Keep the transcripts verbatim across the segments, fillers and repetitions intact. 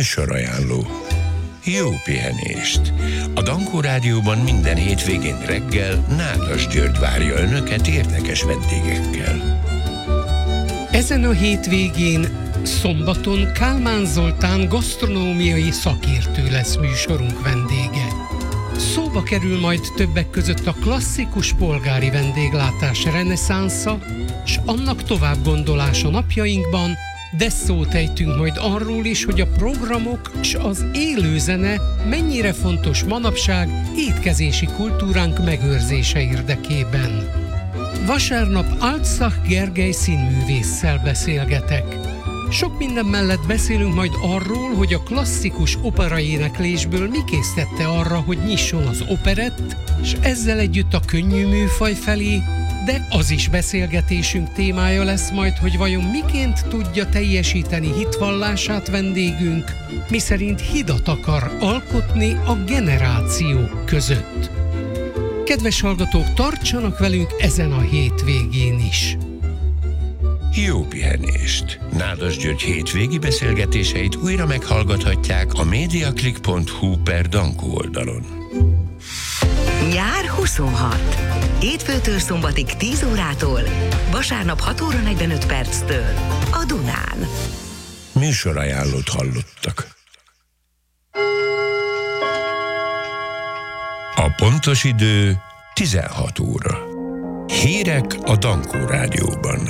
Műsorajánló. Jó pihenést! A Dankó Rádióban minden hétvégén reggel Nádas György várja Önöket érdekes vendégekkel. Ezen a hétvégén szombaton Kálmán Zoltán gasztronómiai szakértő lesz műsorunk vendége. Szóba kerül majd többek között a klasszikus polgári vendéglátás reneszánsza, s annak továbbgondolása napjainkban, de szót ejtünk majd arról is, hogy a programok s az élőzene mennyire fontos manapság étkezési kultúránk megőrzése érdekében. Vasárnap Altszach Gergely színművésszel beszélgetek. Sok minden mellett beszélünk majd arról, hogy a klasszikus operaéneklésből mi késztette arra, hogy nyisson az operett, és ezzel együtt a könnyű műfaj felé, de az is beszélgetésünk témája lesz majd, hogy vajon miként tudja teljesíteni hitvallását vendégünk, miszerint hidat akar alkotni a generációk között. Kedves hallgatók, tartsanak velünk ezen a hétvégén is! Jó pihenést! Nádas György hétvégi beszélgetéseit újra meghallgathatják a mediaclick pont hu per Dankó oldalon. Nyár huszonhat. Hétfőtől szombatig tíz órától, vasárnap hat óra negyvenöt perctől a Dunán. Műsorajánlót hallottak. A pontos idő tizenhat óra. Hírek a Dankó Rádióban.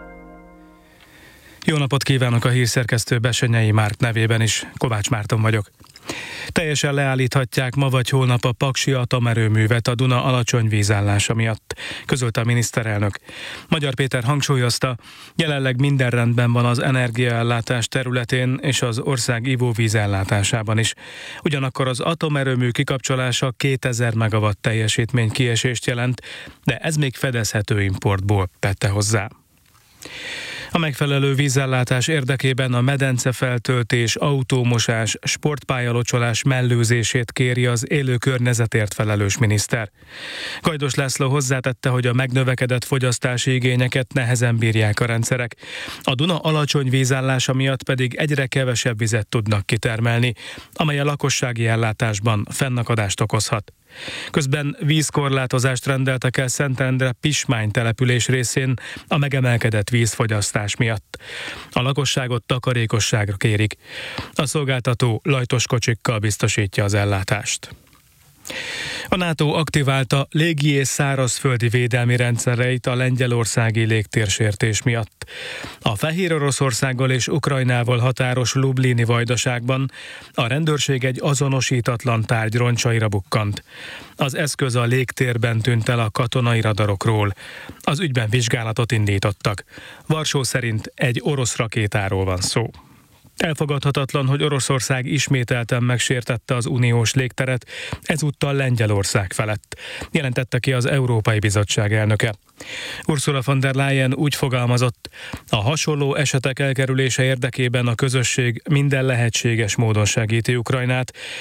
Jó napot kívánok a hírszerkesztő Bessenyei Márk nevében is, Kovács Márton vagyok. Teljesen leállíthatják ma vagy holnap a paksi atomerőművet a Duna alacsony vízállása miatt, közölte a miniszterelnök. Magyar Péter hangsúlyozta, jelenleg minden rendben van az energiaellátás területén és az ország ivóvízellátásában is. Ugyanakkor az atomerőmű kikapcsolása kétezer megawatt teljesítmény kiesést jelent, de ez még fedezhető importból, tette hozzá. A megfelelő vízellátás érdekében a medencefeltöltés, autómosás, sportpályalocsolás mellőzését kéri az élő környezetért felelős miniszter. Gajdos László hozzátette, hogy a megnövekedett fogyasztási igényeket nehezen bírják a rendszerek. A Duna alacsony vízállása miatt pedig egyre kevesebb vizet tudnak kitermelni, amely a lakossági ellátásban fennakadást okozhat. Közben vízkorlátozást rendeltek el Szentendre Pismány település részén a megemelkedett vízfogyasztás miatt. A lakosságot takarékosságra kérik. A szolgáltató lajtos kocsikkal biztosítja az ellátást. A NATO aktiválta légi és szárazföldi védelmi rendszereit a lengyelországi légtérsértés miatt. A Fehér Oroszországgal és Ukrajnával határos Lublini vajdaságban a rendőrség egy azonosítatlan tárgy roncsaira bukkant. Az eszköz a légtérben tűnt el a katonai radarokról. Az ügyben vizsgálatot indítottak. Varsó szerint egy orosz rakétáról van szó. Elfogadhatatlan, hogy Oroszország ismételten megsértette az uniós légteret, ezúttal Lengyelország felett, jelentette ki az Európai Bizottság elnöke. Ursula von der Leyen úgy fogalmazott, a hasonló esetek elkerülése érdekében a közösség minden lehetséges módon segíti Ukrajnát,